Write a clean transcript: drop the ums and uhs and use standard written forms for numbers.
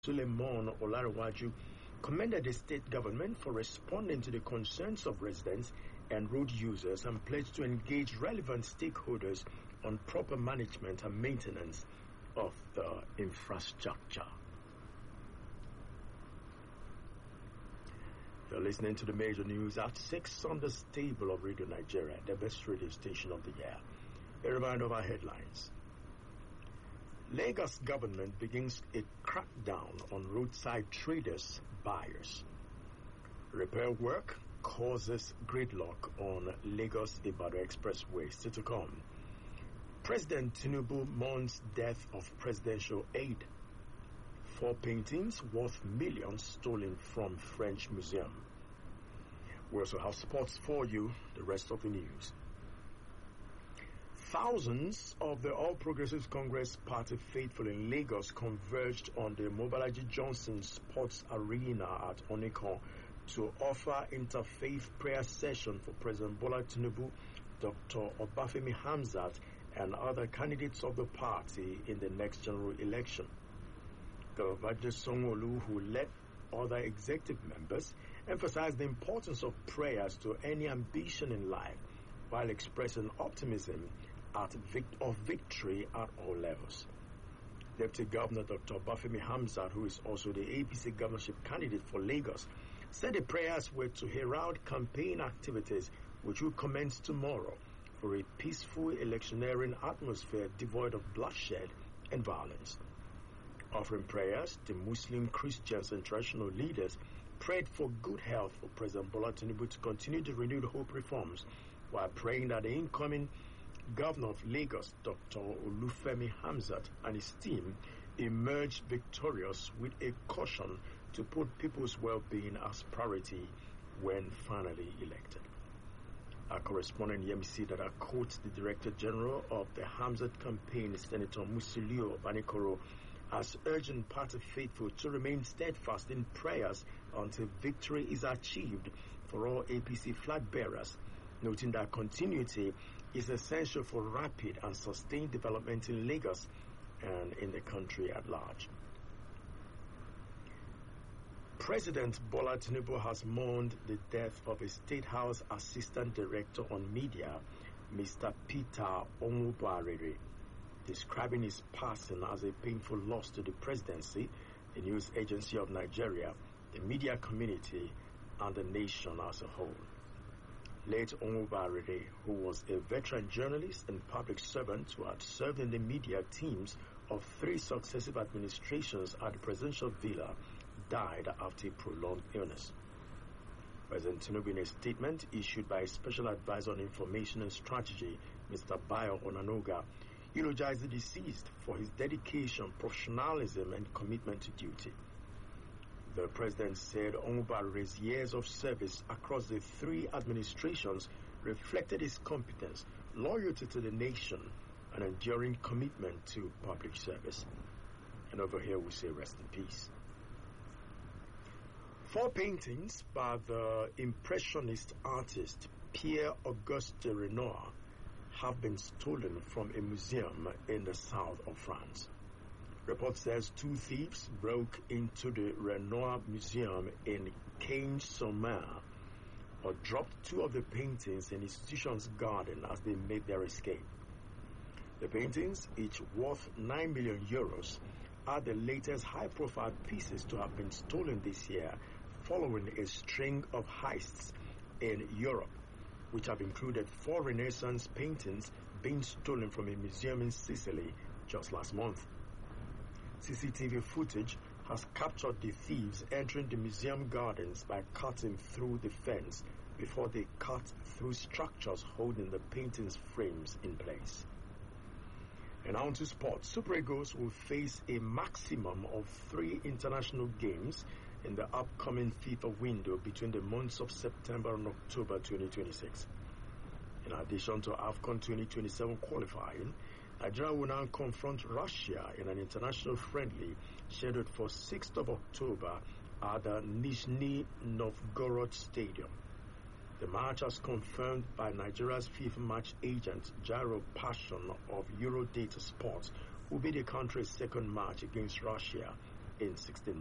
Suleiman Olarewaju commended the state government for responding to the concerns of residents and road users and pledged to engage relevant stakeholders on proper management and maintenance of the infrastructure. You're listening to the major news at 6 on the stable of Radio Nigeria, the best radio station of the year. A reminder of our headlines. Lagos government begins a crackdown on roadside traders, buyers. Repair work causes gridlock on Lagos-Ibadan Expressway. Still to come. President Tinubu mourns death of presidential aide. 4 paintings worth millions stolen from French museum. We also have sports for you, the rest of the news. Thousands of the All Progressives Congress Party faithful in Lagos converged on the Mobolaji Johnson Sports Arena at Onikon to offer interfaith prayer session for President Bola Tinubu, Dr. Obafemi Hamzat, and other candidates of the party in the next general election. Governor Sanwo-Olu, who led other executive members, emphasized the importance of prayers to any ambition in life while expressing optimism of victory at all levels. Deputy Governor Dr. Obafemi Hamzat, who is also the APC governorship candidate for Lagos, said the prayers were to herald campaign activities which will commence tomorrow for a peaceful electioneering atmosphere devoid of bloodshed and violence. Offering prayers, the Muslim, Christians, and traditional leaders prayed for good health for President Bola Tinubu to continue the renewed hope reforms, while praying that the incoming Governor of Lagos, Dr. Olufemi Hamzat, and his team emerged victorious with a caution to put people's well-being as priority when finally elected. Our correspondent Yemisi Dada quotes the Director General of the Hamzat campaign, Senator Musiliu Banikoro, as urging party faithful to remain steadfast in prayers until victory is achieved for all APC flag bearers, noting that continuity is essential for rapid and sustained development in Lagos and in the country at large. President Bola Tinubu has mourned the death of a State House Assistant Director on Media, Mr. Peter Onwubarere, describing his passing as a painful loss to the presidency, the news agency of Nigeria, the media community, and the nation as a whole. Late Onwubarere, who was a veteran journalist and public servant who had served in the media teams of 3 successive administrations at the presidential villa, died after a prolonged illness. President Tinubu, in a statement issued by his Special Advisor on Information and Strategy, Mr. Bayo Onanoga, eulogized the deceased for his dedication, professionalism, and commitment to duty. The president said Onwubarere's years of service across the 3 administrations reflected his competence, loyalty to the nation, and enduring commitment to public service. And over here we say rest in peace. 4 paintings by the Impressionist artist Pierre-Auguste Renoir have been stolen from a museum in the south of France. Report says 2 thieves broke into the Renoir Museum in Cagnes-sur-Mer, or dropped 2 of the paintings in the institution's garden as they made their escape. The paintings, each worth 9 million euros, are the latest high-profile pieces to have been stolen this year, following a string of heists in Europe, which have included 4 Renaissance paintings being stolen from a museum in Sicily just last month. CCTV footage has captured the thieves entering the museum gardens by cutting through the fence before they cut through structures holding the paintings' frames in place. And on to sports. Super Eagles will face a maximum of 3 international games in the upcoming FIFA window between the months of September and October 2026. In addition to AFCON 2027 qualifying, Nigeria will now confront Russia in an international friendly scheduled for 6th of October at the Nizhny Novgorod Stadium. The match, as confirmed by Nigeria's FIFA match agent Jairo Passion of Eurodata Sports, will be the country's second match against Russia in 16